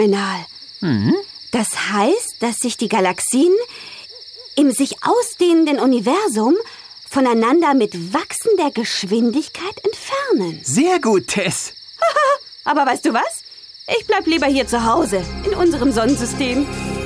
Enal. Das heißt, dass sich die Galaxien im sich ausdehnenden Universum voneinander mit wachsender Geschwindigkeit entfernen. Sehr gut, Tess. Aber weißt du was? Ich bleib lieber hier zu Hause, in unserem Sonnensystem.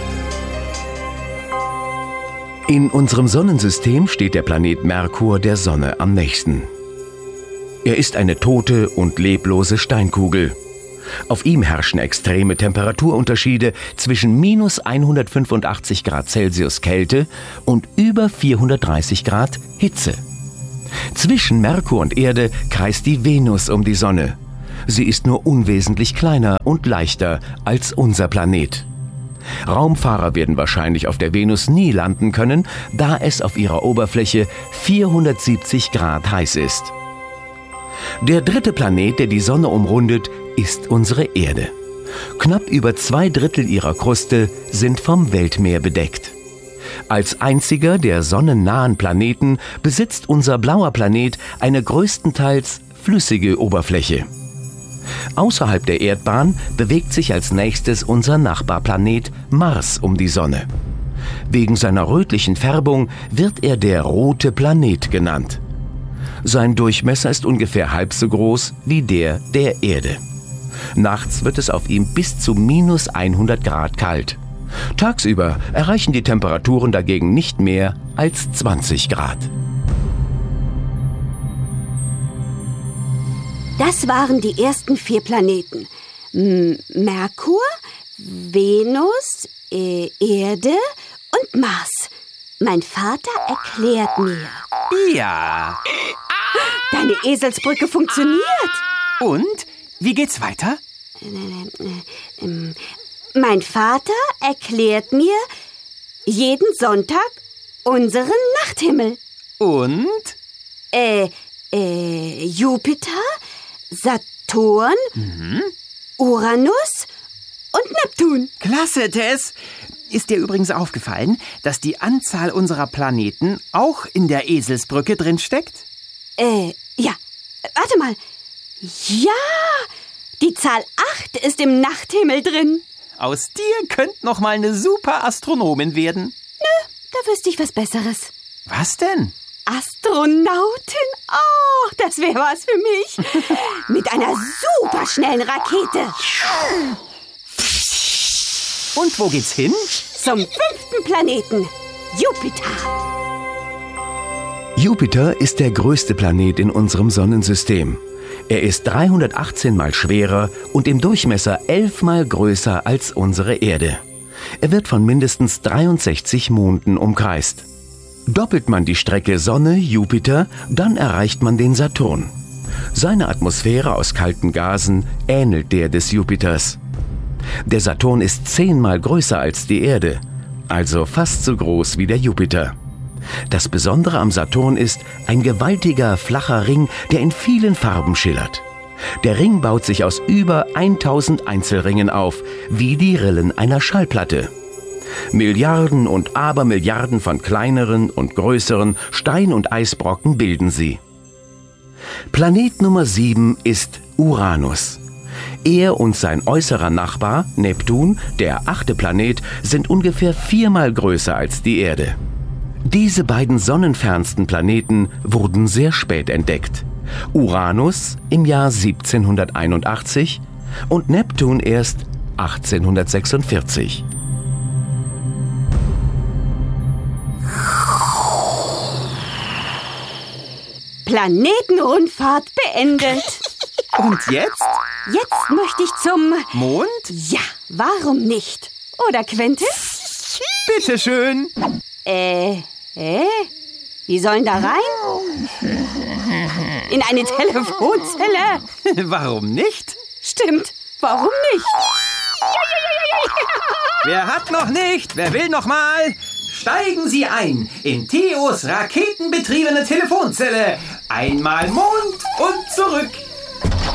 In unserem Sonnensystem steht der Planet Merkur der Sonne am nächsten. Er ist eine tote und leblose Steinkugel. Auf ihm herrschen extreme Temperaturunterschiede zwischen minus 185 Grad Celsius Kälte und über 430 Grad Hitze. Zwischen Merkur und Erde kreist die Venus um die Sonne. Sie ist nur unwesentlich kleiner und leichter als unser Planet. Raumfahrer werden wahrscheinlich auf der Venus nie landen können, da es auf ihrer Oberfläche 470 Grad heiß ist. Der dritte Planet, der die Sonne umrundet, ist unsere Erde. Knapp über 2/3 ihrer Kruste sind vom Weltmeer bedeckt. Als einziger der sonnennahen Planeten besitzt unser blauer Planet eine größtenteils flüssige Oberfläche. Außerhalb der Erdbahn bewegt sich als nächstes unser Nachbarplanet Mars um die Sonne. Wegen seiner rötlichen Färbung wird er der rote Planet genannt. Sein Durchmesser ist ungefähr halb so groß wie der der Erde. Nachts wird es auf ihm bis zu minus 100 Grad kalt. Tagsüber erreichen die Temperaturen dagegen nicht mehr als 20 Grad. Das waren die ersten 4 Planeten. Merkur, Venus, Erde und Mars. Mein Vater erklärt mir. Ja. Deine Eselsbrücke funktioniert. Und? Wie geht's weiter? Mein Vater erklärt mir jeden Sonntag unseren Nachthimmel. Und? Jupiter, Saturn, Uranus und Neptun. Klasse, Tess. Ist dir übrigens aufgefallen, dass die Anzahl unserer Planeten auch in der Eselsbrücke drin steckt? Ja. Warte mal. Ja, die Zahl 8 ist im Nachthimmel drin. Aus dir könnte noch mal eine super Astronomin werden. Da wüsste ich was Besseres. Was denn? Astronautin? Oh, das wäre was für mich. Mit einer superschnellen Rakete. Und wo geht's hin? Zum 5. Planeten, Jupiter. Jupiter ist der größte Planet in unserem Sonnensystem. Er ist 318 mal schwerer und im Durchmesser 11 mal größer als unsere Erde. Er wird von mindestens 63 Monden umkreist. Doppelt man die Strecke Sonne-Jupiter, dann erreicht man den Saturn. Seine Atmosphäre aus kalten Gasen ähnelt der des Jupiters. Der Saturn ist 10-mal größer als die Erde, also fast so groß wie der Jupiter. Das Besondere am Saturn ist ein gewaltiger, flacher Ring, der in vielen Farben schillert. Der Ring baut sich aus über 1000 Einzelringen auf, wie die Rillen einer Schallplatte. Milliarden und Abermilliarden von kleineren und größeren Stein- und Eisbrocken bilden sie. Planet Nummer 7 ist Uranus. Er und sein äußerer Nachbar, Neptun, der 8. Planet, sind ungefähr 4-mal größer als die Erde. Diese beiden sonnenfernsten Planeten wurden sehr spät entdeckt. Uranus im Jahr 1781 und Neptun erst 1846. Planetenrundfahrt beendet. Und jetzt? Jetzt möchte ich zum... Mond? Ja, warum nicht? Oder, Quentin? Bitteschön. Die sollen da rein? In eine Telefonzelle? Warum nicht? Stimmt, warum nicht? Wer hat noch nicht? Wer will noch mal? Steigen Sie ein in Theos raketenbetriebene Telefonzelle. Einmal Mond und zurück.